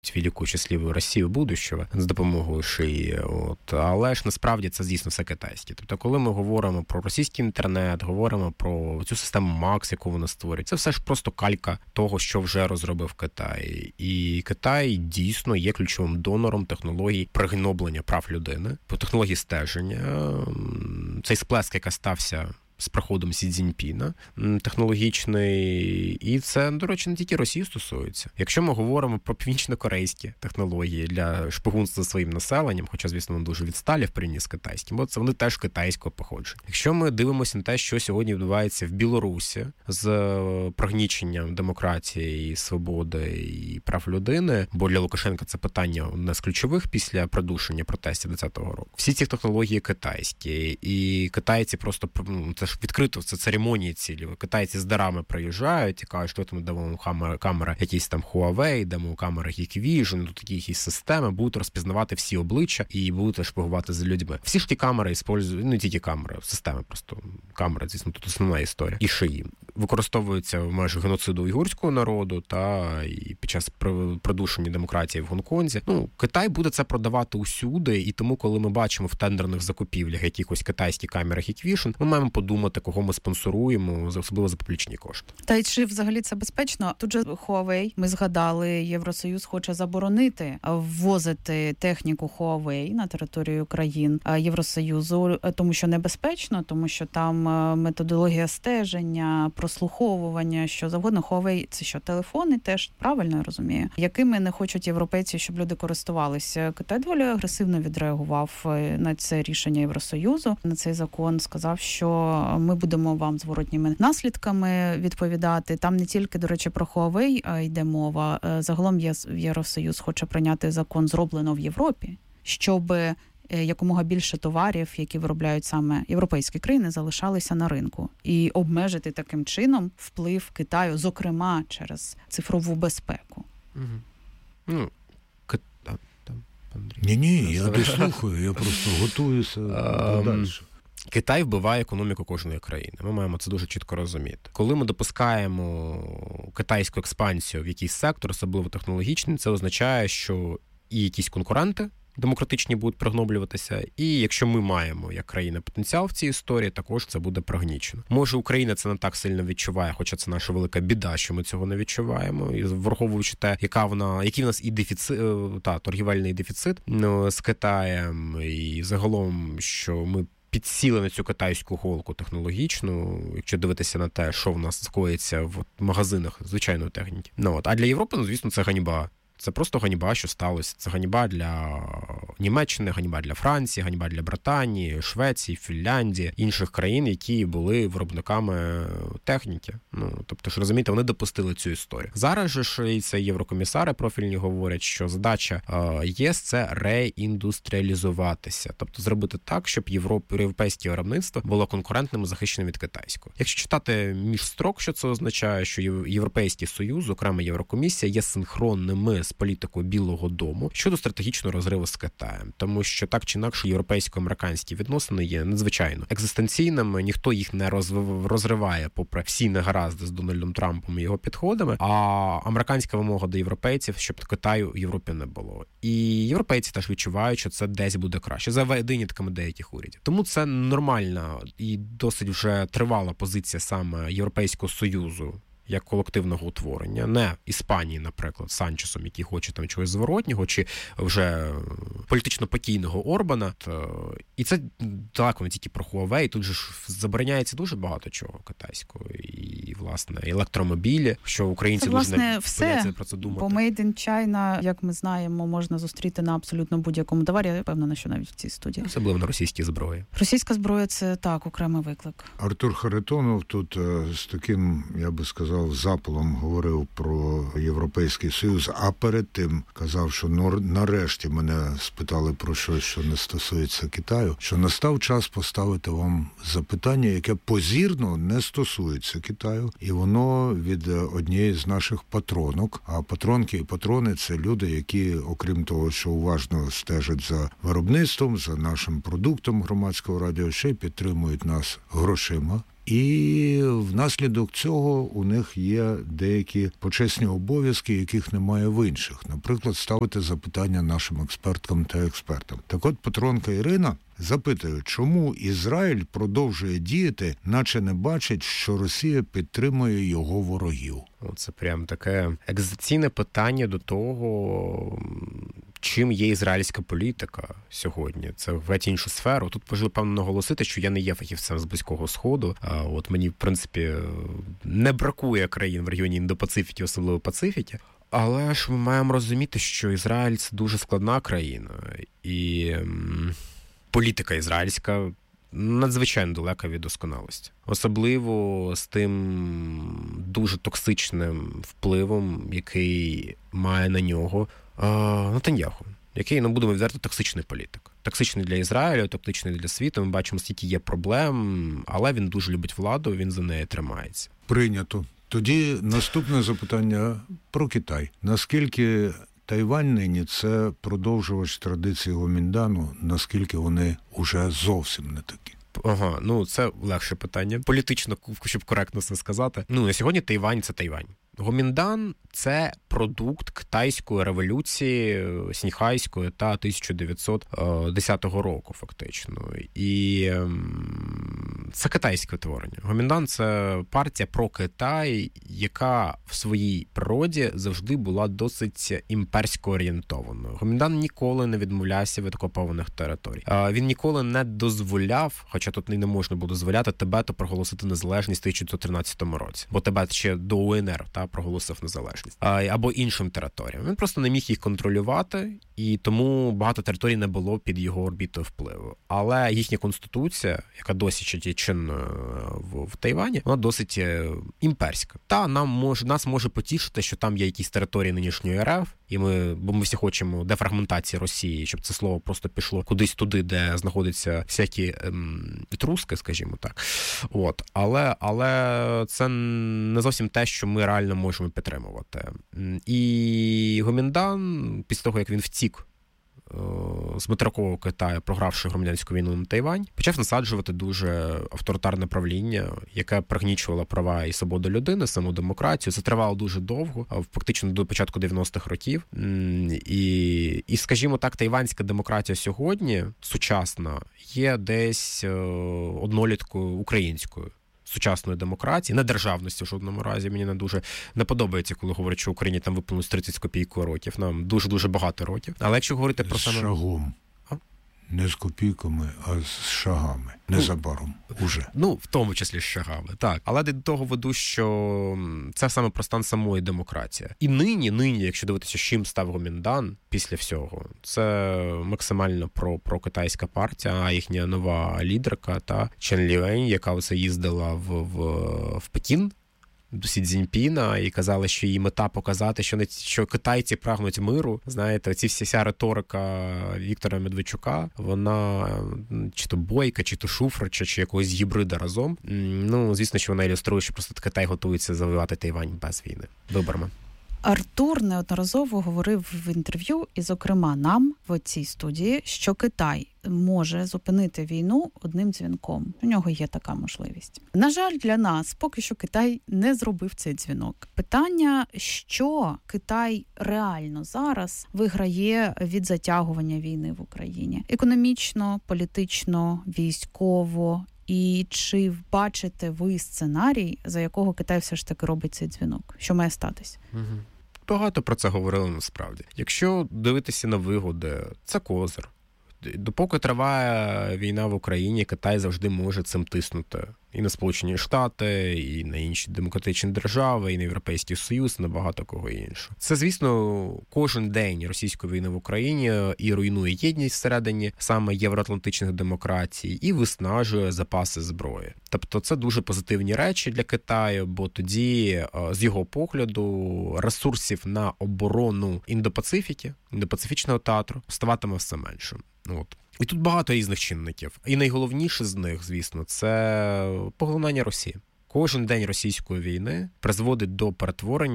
велику щасливу Росію будущого з допомогою шиї. Але ж насправді це дійсно все китайське. Тобто, коли ми говоримо про російський інтернет, говоримо про цю систему МАКС, яку вони створюють, це все ж просто калька того, що вже розробив Китай. І Китай дійсно є ключовим донором технологій пригноблення прав людини, по технології стеження. Цей сплеск, який стався з приходом Сі Цзіньпіна, технологічний, і це, до речі, не тільки Росії стосується. Якщо ми говоримо про північно-корейські технології для шпигунства за своїм населенням, хоча, звісно, вони дуже відсталі в порівнянні з китайським, бо це вони теж китайського походження. Якщо ми дивимося на те, що сьогодні відбувається в Білорусі з пригніченням демократії, свободи і прав людини, бо для Лукашенка це питання одне з ключових після придушення протестів 2020 року. Всі ці технології китайські, і китайці просто, це ж відкрито, це церемонії цілі. Китайці з дарами приїжджають і кажуть, що ми дамо камери якісь там Huawei, дамо камери Hikvision, тут такі якісь системи, будуть розпізнавати всі обличчя і будуть шпигувати за людьми. Всі ж ті камери використовують, не тільки камери, системи просто. Камери, звісно, тут основна історія. І шиї. Використовуються в межах геноциду уйгурського народу і під час придушення демократії в Гонконзі. Китай буде це продавати усюди, і тому, коли ми бачимо в тендерних закупівлях якихось китайські камери Hikvision, ми маємо подумати, кого ми спонсоруємо, особливо за публічні кошти. Та й чи взагалі це безпечно? Тут же Huawei, ми згадали, Євросоюз хоче заборонити ввозити техніку Huawei на територію країн Євросоюзу, тому що небезпечно, тому що там методологія стеження, прослуховування, що завгодно. Huawei – це що, телефони теж, правильно я розумію? Якими не хочуть європейці, щоб люди користувалися. Китай доволі агресивно відреагував на це рішення Євросоюзу, на цей закон, сказав, що ми будемо вам зворотніми наслідками відповідати. Там не тільки, до речі, про Huawei йде мова. Загалом Євросоюз хоче прийняти закон «Зроблено в Європі», щоб якомога більше товарів, які виробляють саме європейські країни, залишалися на ринку. І обмежити таким чином вплив Китаю, зокрема, через цифрову безпеку. Ні, я дослухаю, я просто готуюся далі. Китай вбиває економіку кожної країни. Ми маємо це дуже чітко розуміти. Коли ми допускаємо китайську експансію в якийсь сектор, особливо технологічний, це означає, що і якісь конкуренти демократичні будуть пригноблюватися, і якщо ми маємо, як країна, потенціал в цій історії, також це буде пригнічено. Може, Україна це не так сильно відчуває, хоча це наша велика біда, що ми цього не відчуваємо, і враховуючи те, який в нас і дефіцит, торгівельний дефіцит з Китаєм, і загалом, що ми підсіли на цю китайську голку технологічну, якщо дивитися на те, що в нас скоїться в магазинах звичайної техніки. А для Європи, звісно, це ганьба. Це просто ганьба, що сталося. Це ганьба для Німеччини, ганьба для Франції, ганьба для Британії, Швеції, Фінляндії, інших країн, які були виробниками техніки. Тобто, ж розумієте, вони допустили цю історію. Зараз же ж і це єврокомісари профільні говорять, що задача ЄС – це реіндустріалізуватися. Тобто зробити так, щоб європейське виробництво було конкурентним і захищеним від китайського. Якщо читати між строк, що це означає, що Європейський Союз, окрема Єврокомісія, є синхронними з політикою Білого дому щодо стратегічного розриву з Китаєм. Тому що так чи інакше європейсько-американські відносини є надзвичайно екзистенційними, ніхто їх не розриває попри всі негаразди з Дональдом Трампом і його підходами, а американська вимога до європейців, щоб Китаю в Європі не було. І європейці теж відчувають, що це десь буде краще, за винятками деяких урядів. Тому це нормальна і досить вже тривала позиція саме Європейського Союзу як колективного утворення, не Іспанії, наприклад, Санчесом, який хоче там чогось зворотнього, чи вже політично покійного Орбана. І це далеко не тільки про Huawei, тут же ж забороняється дуже багато чого китайського. І, власне, електромобілі, що українці це, дуже не бояться про це думати. Бо Made in China, як ми знаємо, можна зустріти на абсолютно будь-якому товарі. Я впевнена, що навіть в цій студії. Особливо на російській зброї. Російська зброя – це, так, окремий виклик. Артур Харитонов тут з таким, я би сказав, запалом говорив про Європейський Союз, а перед тим казав, що нарешті мене спитали про щось, що не стосується Китаю, що настав час поставити вам запитання, яке позірно не стосується Китаю, і воно від однієї з наших патронок. А патронки і патрони – це люди, які, окрім того, що уважно стежать за виробництвом, за нашим продуктом громадського радіо, ще й підтримують нас грошима. І внаслідок цього у них є деякі почесні обов'язки, яких немає в інших. Наприклад, ставити запитання нашим експерткам та експертам. Так от Петронка Ірина запитує, чому Ізраїль продовжує діяти, наче не бачить, що Росія підтримує його ворогів. Це прям таке екзистенційне питання до того, чим є ізраїльська політика сьогодні. Це в іншу сферу. Тут важливо, певно, наголосити, що я не є фахівцем з Близького Сходу. От мені, в принципі, не бракує країн в регіоні Індо-Пацифіки, особливо Пацифіки. Але ж ми маємо розуміти, що Ізраїль – це дуже складна країна. І політика ізраїльська надзвичайно далека від досконалості. Особливо з тим дуже токсичним впливом, який має на нього Нетаньяху, який, будемо відверто, токсичний політик. Токсичний для Ізраїлю, токсичний для світу. Ми бачимо, скільки є проблем, але він дуже любить владу, він за неї тримається. Прийнято. Тоді наступне запитання про Китай. Наскільки Тайвань нині – це продовжувач традиції Гоміндану, наскільки вони уже зовсім не такі? Це легше питання. Політично, щоб коректно все сказати. На сьогодні Тайвань – це Тайвань. Гоміндан – це продукт китайської революції Сіньхайської та 1910 року, фактично. І це китайське творення. Гоміндан – це партія про Китай, яка в своїй природі завжди була досить імперсько орієнтованою. Гоміндан ніколи не відмовлявся від окупованих територій. Він ніколи не дозволяв, хоча тут не можна було дозволяти, Тибету проголосити незалежність в 1913 році. Бо Тибет ще до УНР проголосив незалежність. Або іншим територіям. Він просто не міг їх контролювати, і тому багато територій не було під його орбітою впливу. Але їхня конституція, яка досі є чинною в Тайвані, вона досить імперська. Та нас може потішити, що там є якісь території нинішньої РФ, бо ми всі хочемо дефрагментації Росії, щоб це слово просто пішло кудись туди, де знаходяться всякі труски, скажімо так. Але це не зовсім те, що ми реально можемо підтримувати. І Гоміндан, після того, як він втік з материкового Китаю, програвши громадянську війну на Тайвань, почав насаджувати дуже авторитарне правління, яке пригнічувало права і свободу людини, саму демократію. Це тривало дуже довго, фактично до початку 90-х років. І, скажімо так, тайванська демократія сьогодні, сучасна, є десь одноліткою українською. Сучасної демократії, не державності в жодному разі. Мені не дуже не подобається, коли говорять, що Україні там виповнилось 30 з копійкою років. Нам дуже-дуже багато років. Але якщо говорити про саме... З шагом. Не з копійками, а з шагами. Незабаром. Уже. В тому числі з шагами, так. Але до того веду, що це саме про стан самої демократії. І нині, якщо дивитися, з чим став Гоміндан після всього, це максимально про-китайська партія, а їхня нова лідерка, Чен Лівень, яка оце їздила в Пекін, до Сі Цзіньпіна, і казали, що її мета показати, що китайці прагнуть миру. Знаєте, вся риторика Віктора Медведчука, вона чи то бойка, чи то шуфрича, чи якогось гібрида разом. Звісно, що вона ілюструє, що просто Китай готується завоювати Тайвань без війни. Виборами. Артур неодноразово говорив в інтерв'ю, і, зокрема, нам в цій студії, що Китай може зупинити війну одним дзвінком. У нього є така можливість. На жаль, для нас поки що Китай не зробив цей дзвінок. Питання, що Китай реально зараз виграє від затягування війни в Україні? Економічно, політично, військово. І чи бачите ви сценарій, за якого Китай все ж таки робить цей дзвінок? Що має статись? Багато про це говорили насправді. Якщо дивитися на вигоди, це козир. Допоки триває війна в Україні, Китай завжди може цим тиснути. І на Сполучені Штати, і на інші демократичні держави, і на Європейський Союз, і на багато кого іншого. Це, звісно, кожен день російської війни в Україні і руйнує єдність всередині саме євроатлантичних демократій, і виснажує запаси зброї. Тобто це дуже позитивні речі для Китаю, бо тоді, з його погляду, ресурсів на оборону індопацифічного театру ставатиме все менше. І тут багато різних чинників. І найголовніше з них, звісно, це поглинання Росії. Кожен день російської війни призводить до перетворення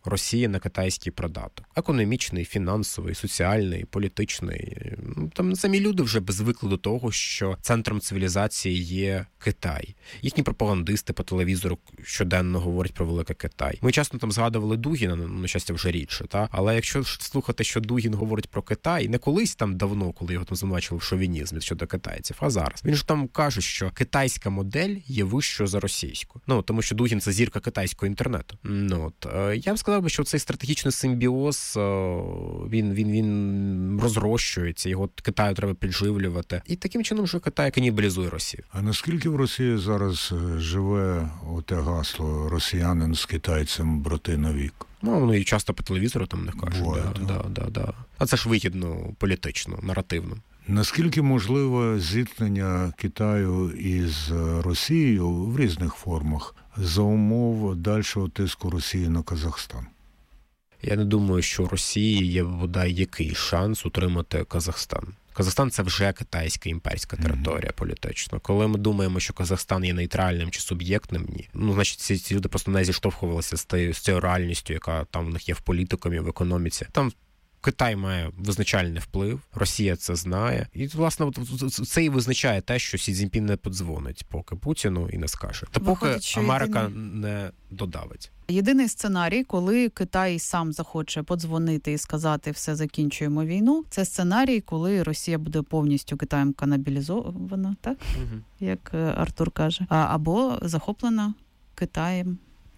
Росії на китайський придаток. Економічний, фінансовий, соціальний, політичний. Там самі люди вже звикли до того, що центром цивілізації є Китай. Їхні пропагандисти по телевізору щоденно говорять про Великий Китай. Ми часто там згадували Дугіна, на щастя, вже рідше, та? Але якщо слухати, що Дугін говорить про Китай, не колись там давно, коли його там звинувачували в шовінізмі щодо китайців, а зараз. Він ж там каже, що китайська модель є вищою за російську. Тому що Дугін – це зірка китайського інтернету. Я б сказав, що цей стратегічний симбіоз, він розрощується, його Китаю треба підживлювати. І таким чином, що Китай канібалізує Росію. А наскільки в Росії зараз живе оте гасло «росіянин з китайцем брати навік»? Воно і часто по телевізору там не кажуть. Буває, да. А це ж вигідно політично, наративно. Наскільки можливо зіткнення Китаю із Росією в різних формах за умов дальшого тиску Росії на Казахстан? Я не думаю, що у Росії є бодай який шанс утримати Казахстан. Казахстан – це вже китайська імперська територія політично. Коли ми думаємо, що Казахстан є нейтральним чи суб'єктним, ні. Значить, ці люди просто не зіштовхувалися з цією реальністю, яка там в них є в політикумі, в економіці. Там Китай має визначальний вплив, Росія це знає. І, власне, це і визначає те, що Сі Цзіньпін не подзвонить поки Путіну і не скаже. Та поки Америка не додавить. Єдиний сценарій, коли Китай сам захоче подзвонити і сказати «все, закінчуємо війну», це сценарій, коли Росія буде повністю Китаєм канабілізована, так? Як Артур каже. Або захоплена Китаєм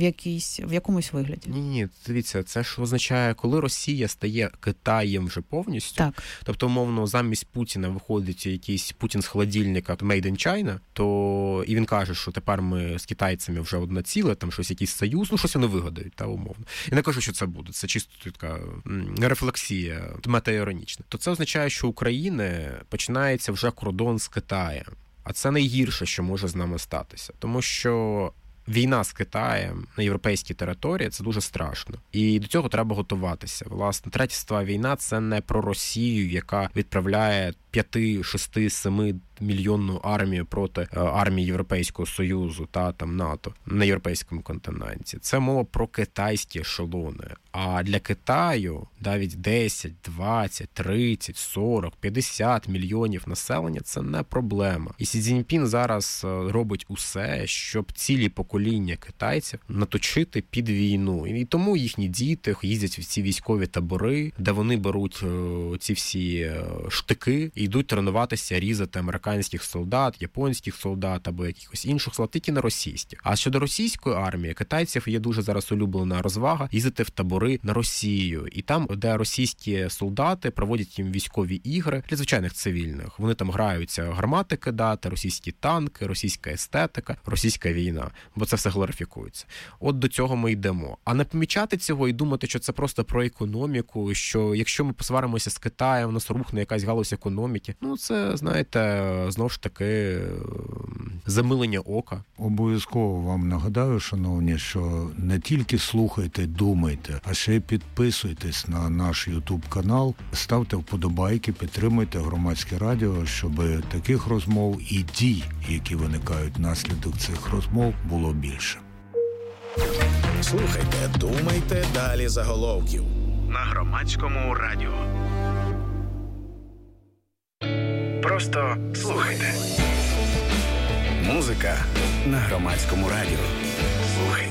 в якомусь вигляді. Ні, дивіться, це ж означає, коли Росія стає Китаєм вже повністю, так. Тобто, умовно, замість Путіна виходить якийсь Путін з холодильника Made in China, то і він каже, що тепер ми з китайцями вже одне ціле, там щось, якийсь союз, щось вони вигадають, умовно. Я не кажу, що це буде, це чисто така рефлексія, метаіронічна. То це означає, що у України починається вже кордон з Китаєм. А це найгірше, що може з нами статися. Тому що війна з Китаєм на європейській території – це дуже страшно. І до цього треба готуватися. Власне, третя світова війна – це не про Росію, яка відправляє 5, 6, 7 мільйонну армію проти армії Європейського Союзу та там НАТО на європейському континенті. Це мова про китайські ешелони. А для Китаю навіть 10, 20, 30, 40, 50 мільйонів населення – це не проблема. І Сі Цзіньпін зараз робить усе, щоб цілі покоління китайців наточити під війну. І тому їхні діти їздять в ці військові табори, де вони беруть ці всі штики і йдуть тренуватися різати американських солдат, японських солдат або якихось інших солдат, тільки на російських. А щодо російської армії, китайців є дуже зараз улюблена розвага їздити в табори на Росію. І там, де російські солдати проводять їм військові ігри для звичайних цивільних. Вони там граються гармати кидати, російські танки, російська естетика, російська війна. Бо це все глорифікується. От до цього ми йдемо. А не помічати цього і думати, що це просто про економіку, що якщо ми посваримося з Китаєм, у нас рухне якась галузь економіки. Це, знаєте, знову ж таки замилення ока. Обов'язково вам нагадаю, шановні, що не тільки слухайте, думайте, а ще й підписуйтесь на наш YouTube-канал, ставте вподобайки, підтримуйте Громадське радіо, щоб таких розмов і дій, які виникають внаслідок цих розмов, було більше. Слухайте, думайте, далі заголовків на Громадському радіо. Просто слухайте. Музика на Громадському радіо. Слухайте.